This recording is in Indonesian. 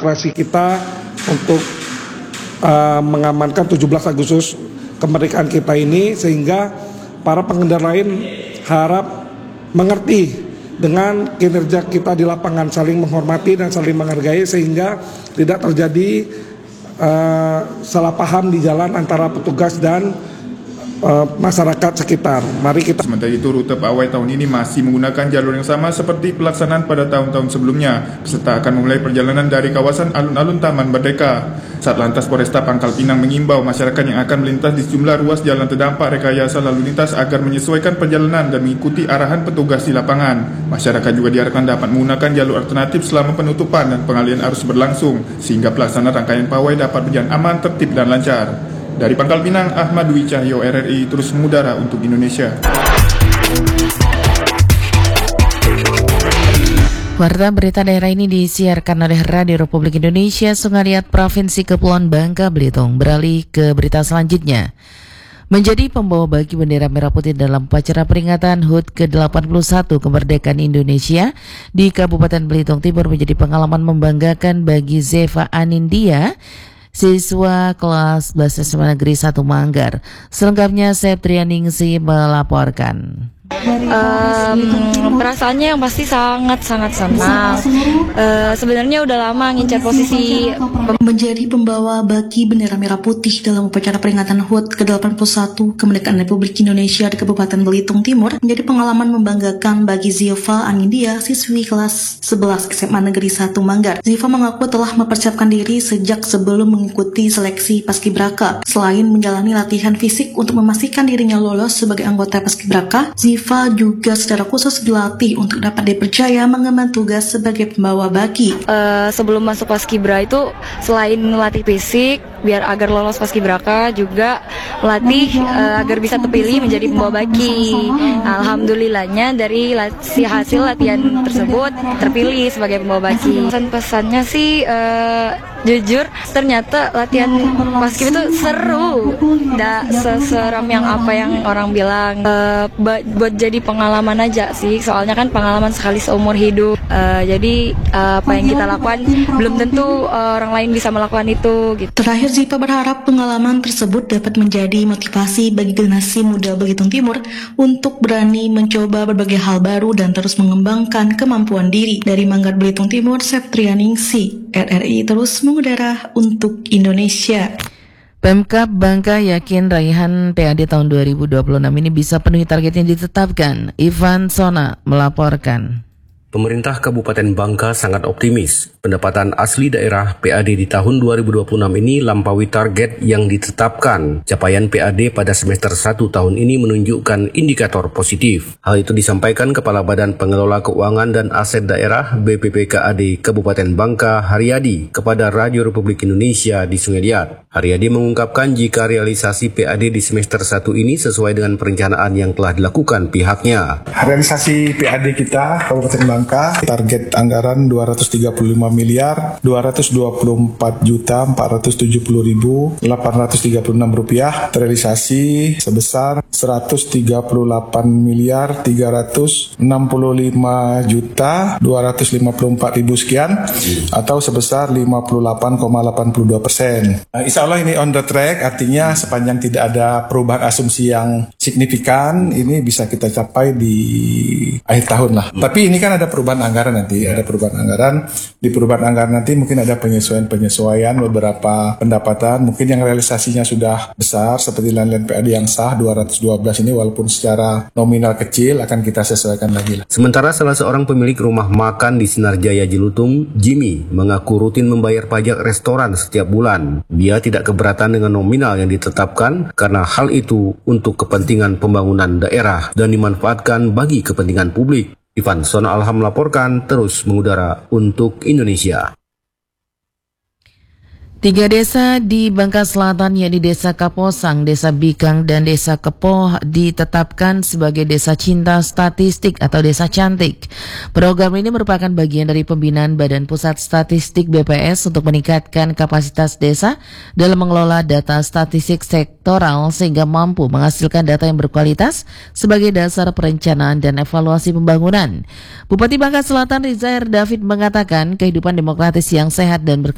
demokrasi kita untuk mengamankan 17 Agustus kemerdekaan kita ini, sehingga para pengendara lain harap mengerti dengan kinerja kita di lapangan, saling menghormati dan saling menghargai, sehingga tidak terjadi salah paham di jalan antara petugas dan masyarakat sekitar. Mari kita. Sementara itu, rute pawai tahun ini masih menggunakan jalur yang sama seperti pelaksanaan pada tahun-tahun sebelumnya. Peserta akan memulai perjalanan dari kawasan alun-alun Taman Merdeka. Satlantas Polresta Pangkal Pinang mengimbau masyarakat yang akan melintas di sejumlah ruas jalan terdampak rekayasa lalu lintas agar menyesuaikan perjalanan dan mengikuti arahan petugas di lapangan. Masyarakat juga diharapkan dapat menggunakan jalur alternatif selama penutupan dan pengalihan arus berlangsung, sehingga pelaksanaan rangkaian pawai dapat berjalan aman, tertib dan lancar. Dari Pangkal Pinang, Ahmad Dwi Cahyo, RRI terus mengudara untuk Indonesia. Warta berita daerah ini disiarkan oleh Radio Republik Indonesia Sungaliat Provinsi Kepulauan Bangka Belitung. Beralih ke berita selanjutnya. Menjadi pembawa bagi bendera merah putih dalam upacara peringatan HUT ke-81 kemerdekaan Indonesia di Kabupaten Belitung Timur menjadi pengalaman membanggakan bagi Zeva Anindya, siswa kelas bahasa SMA Negeri 1 Manggar. Selengkapnya Septrianingsi melaporkan. Perasaannya yang pasti sangat senang. Sebenarnya udah lama ngincar posisi menjadi pembawa baki bendera merah putih dalam upacara peringatan HUT ke-81 kemerdekaan Republik Indonesia di Kabupaten Belitung Timur menjadi pengalaman membanggakan bagi Zeva Anindya, siswi kelas 11 SMA Negeri 1 Manggar. Zeva mengaku telah mempersiapkan diri sejak sebelum mengikuti seleksi Paskibraka. Selain menjalani latihan fisik untuk memastikan dirinya lolos sebagai anggota Paskibraka, Zeva juga secara khusus dilatih untuk dapat dipercaya mengemban tugas sebagai pembawa baki. Sebelum masuk Paskibra itu selain melatih fisik biar agar lolos Paskibraka, juga melatih agar bisa terpilih menjadi pembawa baki. Alhamdulillahnya dari hasil latihan tersebut terpilih sebagai pembawa baki. Pesan-pesannya sih jujur ternyata latihan Paskib itu seru, tidak seseram yang apa yang orang bilang. Buat jadi pengalaman aja sih, soalnya kan pengalaman sekali seumur hidup. Jadi apa yang kita lakukan belum tentu orang lain bisa melakukan itu gitu. Terakhir, Zeva berharap pengalaman tersebut dapat menjadi motivasi bagi generasi muda Belitung Timur untuk berani mencoba berbagai hal baru dan terus mengembangkan kemampuan diri. Dari Manggar Belitung Timur, Septrianingsi, RRI terus mengudara untuk Indonesia. Pemkab Bangka yakin raihan PAD tahun 2026 ini bisa penuhi target yang ditetapkan. Ivan Sona melaporkan. Pemerintah Kabupaten Bangka sangat optimis pendapatan asli daerah PAD di tahun 2026 ini lampaui target yang ditetapkan. Capaian PAD pada semester 1 tahun ini menunjukkan indikator positif. Hal itu disampaikan Kepala Badan Pengelola Keuangan dan Aset Daerah BPPKAD Kabupaten Bangka, Haryadi, kepada Radio Republik Indonesia di Sungai Liat. Haryadi mengungkapkan jika realisasi PAD di semester 1 ini sesuai dengan perencanaan yang telah dilakukan pihaknya. Realisasi PAD kita Kabupaten Bangka target anggaran 235 miliar 224.470.836 rupiah, terrealisasi sebesar 138 miliar 365.254.000 sekian atau sebesar 58,82%. Insya Allah ini on the track, artinya sepanjang tidak ada perubahan asumsi yang signifikan, ini bisa kita capai di akhir tahun lah. Tapi ini kan ada perubahan anggaran nanti, ada perubahan anggaran. Di perubahan anggaran nanti mungkin ada penyesuaian beberapa pendapatan, mungkin yang realisasinya sudah besar seperti land PAD yang sah 212 ini walaupun secara nominal kecil akan kita sesuaikan lagi lah. Sementara salah seorang pemilik rumah makan di Sinarjaya Jelutung, Jimmy, mengaku rutin membayar pajak restoran setiap bulan. Dia tidak keberatan dengan nominal yang ditetapkan karena hal itu untuk kepentingan pembangunan daerah dan dimanfaatkan bagi kepentingan publik. Ivan Sona Alham melaporkan, terus mengudara untuk Indonesia. 3 desa di Bangka Selatan, yakni Desa Kaposang, Desa Bikang, dan Desa Kepoh ditetapkan sebagai Desa Cinta Statistik atau Desa Cantik. Program ini merupakan bagian dari pembinaan Badan Pusat Statistik BPS untuk meningkatkan kapasitas desa dalam mengelola data statistik sektoral sehingga mampu menghasilkan data yang berkualitas sebagai dasar perencanaan dan evaluasi pembangunan. Bupati Bangka Selatan Riza R. David mengatakan kehidupan demokratis yang sehat dan